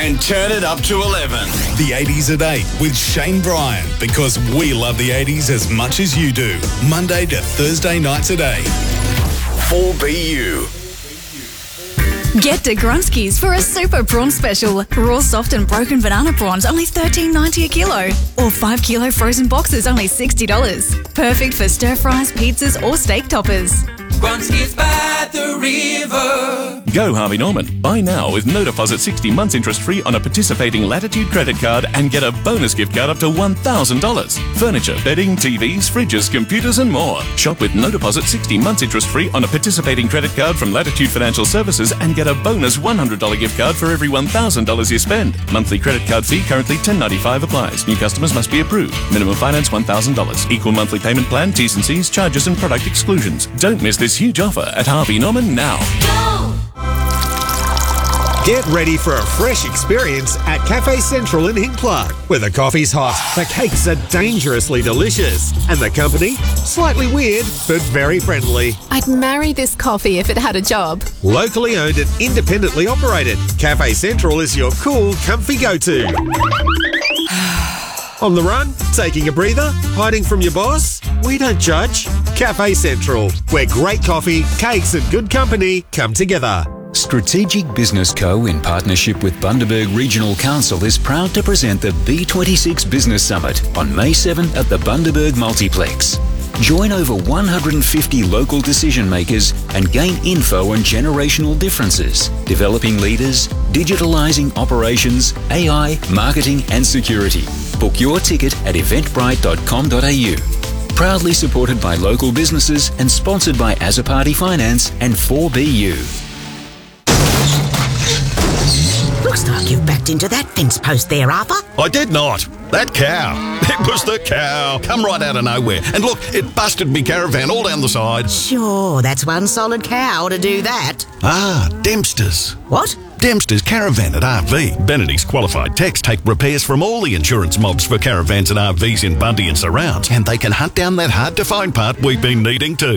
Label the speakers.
Speaker 1: and turn it up to 11.
Speaker 2: The 80s at 8 with Shane Bryan, because we love the 80s as much as you do. Monday to Thursday nights at 8. 4BU.
Speaker 3: Get to Grunski's for a super prawn special. Raw, soft and broken banana prawns only $13.90 a kilo. Or 5 kilo frozen boxes only $60. Perfect for stir fries, pizzas or steak toppers.
Speaker 4: Grunski's by the river.
Speaker 5: Go Harvey Norman. Buy now with no deposit, 60 months interest free on a participating Latitude credit card and get a bonus gift card up to $1,000. Furniture, bedding, TVs, fridges, computers and more. Shop with no deposit, 60 months interest free on a participating credit card from Latitude Financial Services and get a bonus $100 gift card for every $1,000 you spend. Monthly credit card fee currently $10.95 applies. New customers must be approved. Minimum finance $1,000. Equal monthly payment plan, T's and C's, charges and product exclusions. Don't miss this huge offer at Harvey Norman now.
Speaker 4: Go!
Speaker 6: Get ready for a fresh experience at Cafe Central in Hincklard, where the coffee's hot, the cakes are dangerously delicious, and the company, slightly weird but very friendly.
Speaker 7: I'd marry this coffee if it had a job.
Speaker 6: Locally owned and independently operated, Cafe Central is your cool, comfy go-to. On the run? Taking a breather? Hiding from your boss? We don't judge. Cafe Central, where great coffee, cakes and good company come together.
Speaker 8: Strategic Business Co. in partnership with Bundaberg Regional Council is proud to present the B26 Business Summit on May 7 at the Bundaberg Multiplex. Join over 150 local decision makers and gain info on generational differences, developing leaders, digitalising operations, AI, marketing and security. Book your ticket at eventbrite.com.au. Proudly supported by local businesses and sponsored by Azzopardi Finance and 4BU.
Speaker 9: Looks like you've backed into that fence post there, Arthur.
Speaker 10: I did not. That cow. It was the cow. Come right out of nowhere. And look, it busted me caravan all down the side.
Speaker 9: Sure, that's one solid cow to do that.
Speaker 10: Ah, Dempster's.
Speaker 9: What?
Speaker 10: Dempster's Caravan at RV. Benedict's qualified techs take repairs from all the insurance mobs for caravans and RVs in Bundy and surrounds, and they can hunt down that hard-to-find part we've been needing too.